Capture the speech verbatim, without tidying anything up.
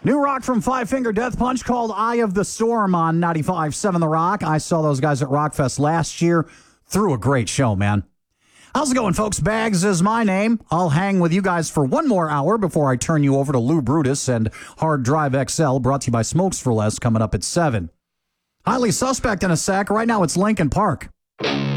New rock from Five Finger Death Punch called Eye of the Storm on ninety-five point seven The Rock. I saw those guys at Rockfest last year. Threw a great show, man. How's it going, folks? Bags is my name. I'll hang with you guys for one more hour before I turn you over to Lou Brutus and Hard Drive X L, brought to you by Smokes for Less, coming up at seven. Highly suspect in a sec. Right now, it's Linkin Park.